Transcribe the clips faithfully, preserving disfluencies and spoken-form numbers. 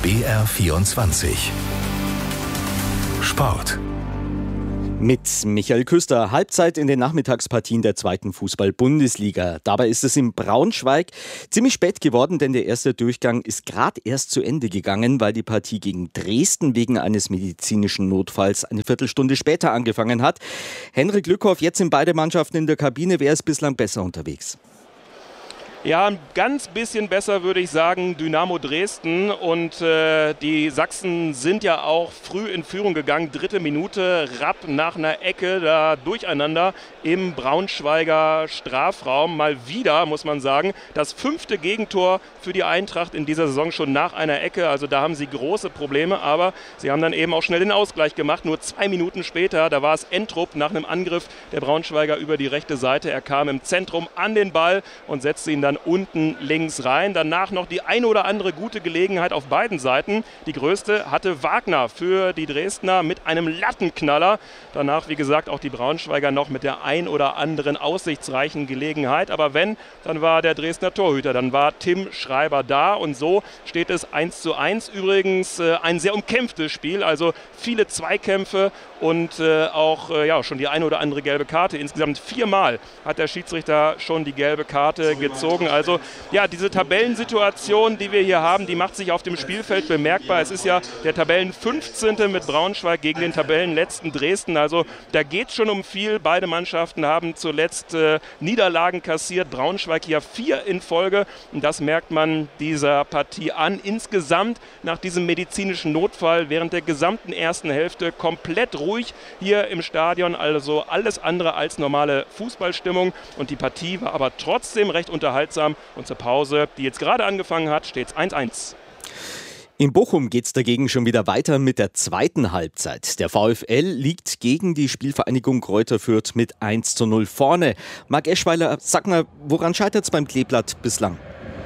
B R vierundzwanzig Sport. Mit Michael Küster, Halbzeit in den Nachmittagspartien der zweiten Fußball-Bundesliga. Dabei ist es in Braunschweig ziemlich spät geworden, denn der erste Durchgang ist gerade erst zu Ende gegangen, weil die Partie gegen Dresden wegen eines medizinischen Notfalls eine Viertelstunde später angefangen hat. Henrik Lückhoff, jetzt sind beide Mannschaften in der Kabine. Wer ist bislang besser unterwegs? Ja, ein ganz bisschen besser würde ich sagen Dynamo Dresden, und äh, die Sachsen sind ja auch früh in Führung gegangen, dritte Minute, Rapp nach einer Ecke da durcheinander im Braunschweiger Strafraum. Mal wieder, muss man sagen, das fünfte Gegentor für die Eintracht in dieser Saison schon nach einer Ecke, also da haben sie große Probleme, aber sie haben dann eben auch schnell den Ausgleich gemacht, nur zwei Minuten später, da war es Entrup nach einem Angriff der Braunschweiger über die rechte Seite, er kam im Zentrum an den Ball und setzte ihn dann unten links rein. Danach noch die eine oder andere gute Gelegenheit auf beiden Seiten. Die größte hatte Wagner für die Dresdner mit einem Lattenknaller. Danach, wie gesagt, auch die Braunschweiger noch mit der ein oder anderen aussichtsreichen Gelegenheit. Aber wenn, dann war der Dresdner Torhüter, dann war Tim Schreiber da, und so steht es eins zu eins. Übrigens äh, ein sehr umkämpftes Spiel, also viele Zweikämpfe und äh, auch äh, ja, schon die eine oder andere gelbe Karte. Insgesamt viermal hat der Schiedsrichter schon die gelbe Karte gezogen. Also ja, diese Tabellensituation, die wir hier haben, die macht sich auf dem Spielfeld bemerkbar. Es ist ja der Tabellenfünfzehnte mit Braunschweig gegen den Tabellenletzten Dresden. Also da geht es schon um viel. Beide Mannschaften haben zuletzt äh, Niederlagen kassiert. Braunschweig hier vier in Folge. Und das merkt man dieser Partie an. Insgesamt nach diesem medizinischen Notfall während der gesamten ersten Hälfte komplett ruhig hier im Stadion. Also alles andere als normale Fußballstimmung. Und die Partie war aber trotzdem recht unterhaltsam. Und zur Pause, die jetzt gerade angefangen hat, steht es eins eins. In Bochum geht es dagegen schon wieder weiter mit der zweiten Halbzeit. Der VfL liegt gegen die Spielvereinigung Greuther Fürth mit eins zu null vorne. Marc Eschweiler, sag mal, woran scheitert es beim Kleeblatt bislang?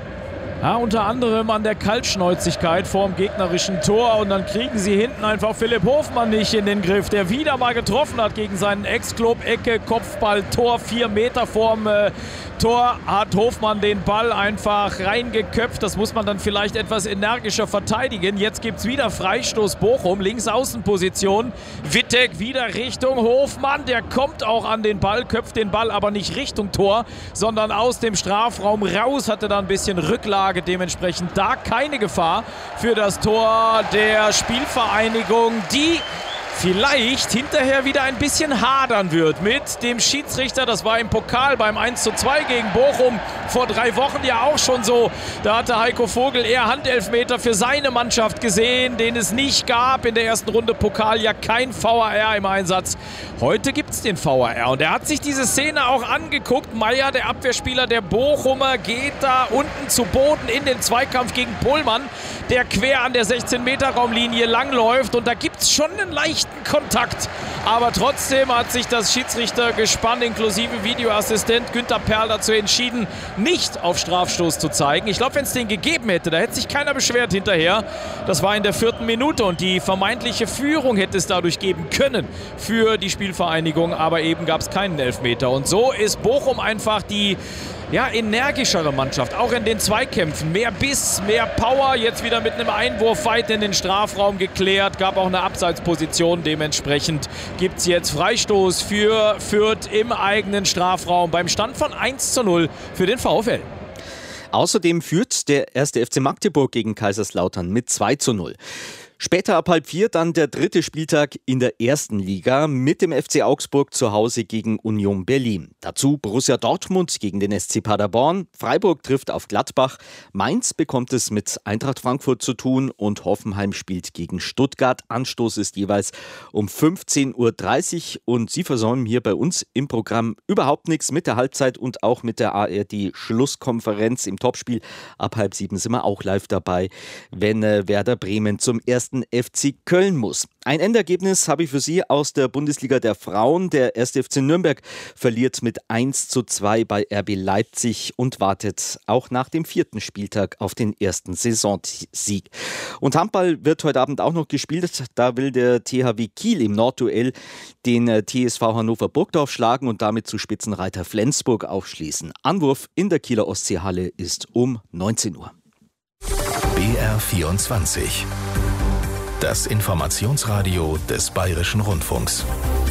Ja, unter anderem an der Kaltschnäuzigkeit vorm gegnerischen Tor, und dann kriegen sie hinten einfach Philipp Hofmann nicht in den Griff, der wieder mal getroffen hat gegen seinen Ex-Club. Ecke, Kopfball, Tor, vier Meter vorm äh, Tor hat Hofmann den Ball einfach reingeköpft. Das muss man dann vielleicht etwas energischer verteidigen. Jetzt gibt es wieder Freistoß Bochum, Linksaußenposition. Wittek wieder Richtung Hofmann, der kommt auch an den Ball, köpft den Ball aber nicht Richtung Tor, sondern aus dem Strafraum raus, hatte da ein bisschen Rücklage. Dementsprechend da keine Gefahr für das Tor der Spielvereinigung, die vielleicht hinterher wieder ein bisschen hadern wird mit dem Schiedsrichter. Das war im Pokal beim eins zu zwei gegen Bochum vor drei Wochen ja auch schon so. Da hatte Heiko Vogel eher Handelfmeter für seine Mannschaft gesehen, den es nicht gab. In der ersten Runde Pokal ja kein V A R im Einsatz. Heute gibt es den V A R, und er hat sich diese Szene auch angeguckt. Meier, der Abwehrspieler der Bochumer, geht da unten zu Boden in den Zweikampf gegen Pohlmann, der quer an der sechzehn-Meter-Raumlinie langläuft, und da gibt es schon einen leichten Kontakt. Aber trotzdem hat sich das Schiedsrichtergespann inklusive Videoassistent Günther Perl dazu entschieden, nicht auf Strafstoß zu zeigen. Ich glaube, wenn es den gegeben hätte, da hätte sich keiner beschwert hinterher. Das war in der vierten Minute, und die vermeintliche Führung hätte es dadurch geben können für die Spielvereinigung, aber eben gab es keinen Elfmeter. Und so ist Bochum einfach die ja, energischere Mannschaft, auch in den Zweikämpfen. Mehr Biss, mehr Power, jetzt wieder mit einem Einwurf weit in den Strafraum geklärt, gab auch eine Abseitsposition. Dementsprechend gibt es jetzt Freistoß für Fürth im eigenen Strafraum beim Stand von eins zu null für den VfL. Außerdem führt der erste F C Magdeburg gegen Kaiserslautern mit zwei zu null. Später ab halb vier dann der dritte Spieltag in der ersten Liga mit dem F C Augsburg zu Hause gegen Union Berlin. Dazu Borussia Dortmund gegen den S C Paderborn, Freiburg trifft auf Gladbach, Mainz bekommt es mit Eintracht Frankfurt zu tun und Hoffenheim spielt gegen Stuttgart. Anstoß ist jeweils um fünfzehn Uhr dreißig, und Sie versäumen hier bei uns im Programm überhaupt nichts mit der Halbzeit und auch mit der A R D-Schlusskonferenz im Topspiel. Ab halb sieben sind wir auch live dabei, wenn äh, Werder Bremen zum ersten F C Köln muss. Ein Endergebnis habe ich für Sie aus der Bundesliga der Frauen. Der erste F C Nürnberg verliert mit eins zu zwei bei R B Leipzig und wartet auch nach dem vierten Spieltag auf den ersten Saisonsieg. Und Handball wird heute Abend auch noch gespielt. Da will der T H W Kiel im Nordduell den T S V Hannover Burgdorf schlagen und damit zu Spitzenreiter Flensburg aufschließen. Anwurf in der Kieler Ostseehalle ist um neunzehn Uhr. B B R vierundzwanzig. Das Informationsradio des Bayerischen Rundfunks.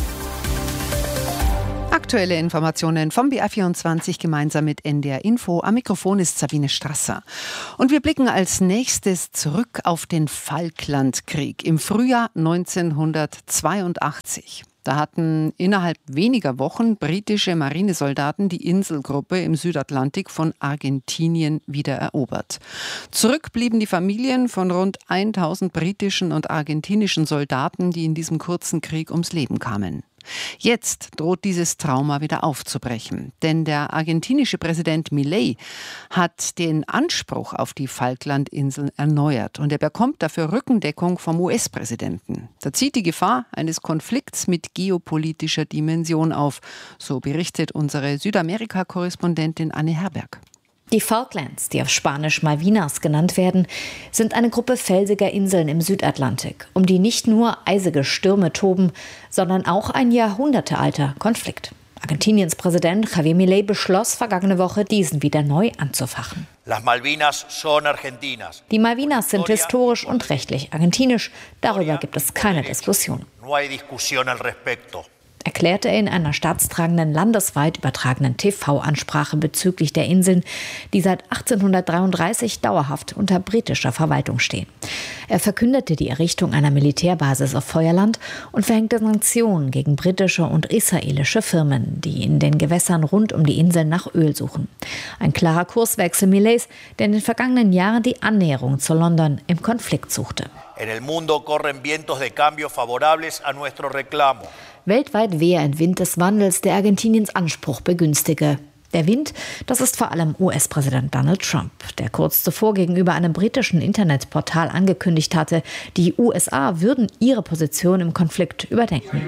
Aktuelle Informationen vom B R vierundzwanzig gemeinsam mit N D R Info. Am Mikrofon ist Sabine Strasser. Und wir blicken als nächstes zurück auf den Falklandkrieg im Frühjahr neunzehnhundertzweiundachtzig. Da hatten innerhalb weniger Wochen britische Marinesoldaten die Inselgruppe im Südatlantik von Argentinien wieder erobert. Zurück blieben die Familien von rund tausend britischen und argentinischen Soldaten, die in diesem kurzen Krieg ums Leben kamen. Jetzt droht dieses Trauma wieder aufzubrechen, denn der argentinische Präsident Milei hat den Anspruch auf die Falklandinseln erneuert und er bekommt dafür Rückendeckung vom U S-Präsidenten. Da zieht die Gefahr eines Konflikts mit geopolitischer Dimension auf, so berichtet unsere Südamerika-Korrespondentin Anne Herberg. Die Falklands, die auf Spanisch Malvinas genannt werden, sind eine Gruppe felsiger Inseln im Südatlantik, um die nicht nur eisige Stürme toben, sondern auch ein jahrhundertealter Konflikt. Argentiniens Präsident Javier Milei beschloss vergangene Woche, diesen wieder neu anzufachen. Las Malvinas son argentinas. Die Malvinas sind historisch und rechtlich argentinisch. Darüber gibt es keine Diskussion. No hay discusión al respecto. Erklärte er in einer staatstragenden, landesweit übertragenen T V-Ansprache bezüglich der Inseln, die seit achtzehnhundertdreiunddreißig dauerhaft unter britischer Verwaltung stehen. Er verkündete die Errichtung einer Militärbasis auf Feuerland und verhängte Sanktionen gegen britische und israelische Firmen, die in den Gewässern rund um die Inseln nach Öl suchen. Ein klarer Kurswechsel Mileis, der in den vergangenen Jahren die Annäherung zu London im Konflikt suchte. En el mundo corren vientos de cambio favorables a nuestro reclamo. Weltweit wehe ein Wind des Wandels, der Argentiniens Anspruch begünstige. Der Wind, das ist vor allem U S-Präsident Donald Trump, der kurz zuvor gegenüber einem britischen Internetportal angekündigt hatte, die U S A würden ihre Position im Konflikt überdenken.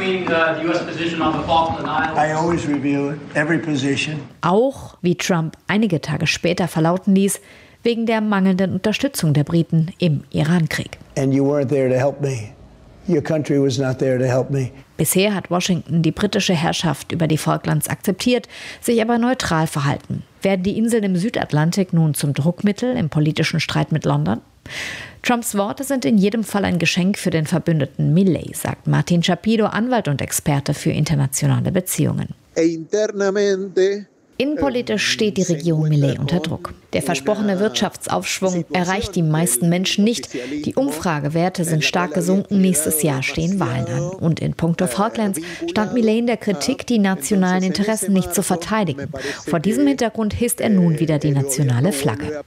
Auch, wie Trump einige Tage später verlauten ließ, wegen der mangelnden Unterstützung der Briten im Irankrieg. And you weren't there to help me. Your country was not there to help me. Bisher hat Washington die britische Herrschaft über die Falklands akzeptiert, sich aber neutral verhalten. Werden die Inseln im Südatlantik nun zum Druckmittel im politischen Streit mit London? Trumps Worte sind in jedem Fall ein Geschenk für den Verbündeten Milei, sagt Martin Chapido, Anwalt und Experte für internationale Beziehungen. E internamente Innenpolitisch steht die Regierung Milei unter Druck. Der versprochene Wirtschaftsaufschwung erreicht die meisten Menschen nicht. Die Umfragewerte sind stark gesunken. Nächstes Jahr stehen Wahlen an. Und in puncto Falklands stand Milei in der Kritik, die nationalen Interessen nicht zu verteidigen. Vor diesem Hintergrund hisst er nun wieder die nationale Flagge.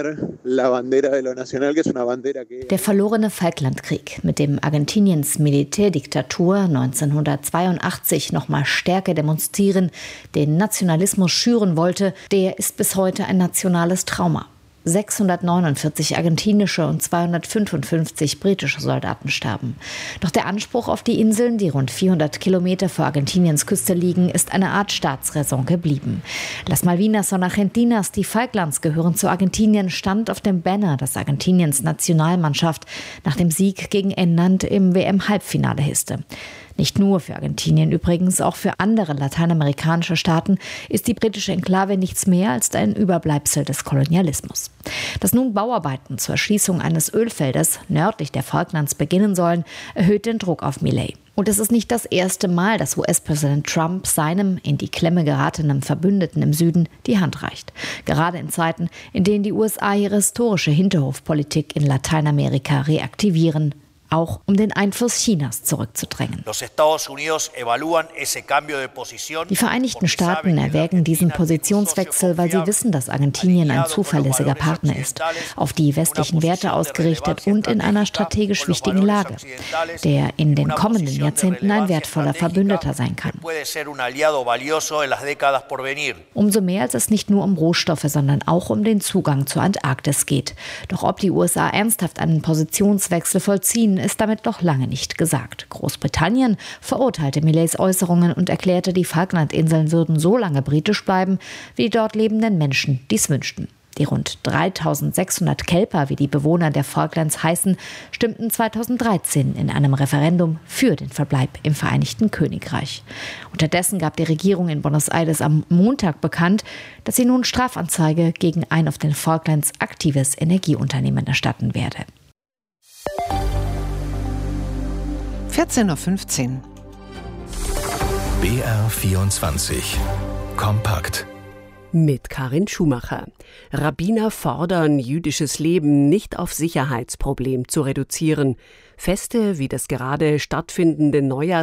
Der verlorene Falklandkrieg, mit dem Argentiniens Militärdiktatur neunzehnhundertzweiundachtzig nochmal stärker demonstrieren, den Nationalismus schüren wollte, der ist bis heute ein nationales Trauma. sechshundertneunundvierzig argentinische und zweihundertfünfundfünfzig britische Soldaten starben. Doch der Anspruch auf die Inseln, die rund vierhundert Kilometer vor Argentiniens Küste liegen, ist eine Art Staatsräson geblieben. Las Malvinas son Argentinas, die Falklands gehören zu Argentinien, stand auf dem Banner, das Argentiniens Nationalmannschaft nach dem Sieg gegen England im W M-Halbfinale hisste. Nicht nur für Argentinien übrigens, auch für andere lateinamerikanische Staaten ist die britische Enklave nichts mehr als ein Überbleibsel des Kolonialismus. Dass nun Bauarbeiten zur Erschließung eines Ölfeldes nördlich der Falklands beginnen sollen, erhöht den Druck auf Milei. Und es ist nicht das erste Mal, dass U S-Präsident Trump seinem in die Klemme geratenen Verbündeten im Süden die Hand reicht. Gerade in Zeiten, in denen die U S A ihre historische Hinterhofpolitik in Lateinamerika reaktivieren, auch um den Einfluss Chinas zurückzudrängen. Die Vereinigten Staaten erwägen diesen Positionswechsel, weil sie wissen, dass Argentinien ein zuverlässiger Partner ist, auf die westlichen Werte ausgerichtet und in einer strategisch wichtigen Lage, der in den kommenden Jahrzehnten ein wertvoller Verbündeter sein kann. Umso mehr, als es nicht nur um Rohstoffe, sondern auch um den Zugang zur Antarktis geht. Doch ob die U S A ernsthaft einen Positionswechsel vollziehen, ist damit noch lange nicht gesagt. Großbritannien verurteilte Mileis Äußerungen und erklärte, die Falklandinseln würden so lange britisch bleiben, wie die dort lebenden Menschen dies wünschten. Die rund dreitausendsechshundert Kelper, wie die Bewohner der Falklands heißen, stimmten zweitausenddreizehn in einem Referendum für den Verbleib im Vereinigten Königreich. Unterdessen gab die Regierung in Buenos Aires am Montag bekannt, dass sie nun Strafanzeige gegen ein auf den Falklands aktives Energieunternehmen erstatten werde. vierzehn Uhr fünfzehn. B R vierundzwanzig. Kompakt. Mit Karin Schumacher. Rabbiner fordern, jüdisches Leben nicht auf Sicherheitsproblem zu reduzieren. Feste wie das gerade stattfindende Neujahrs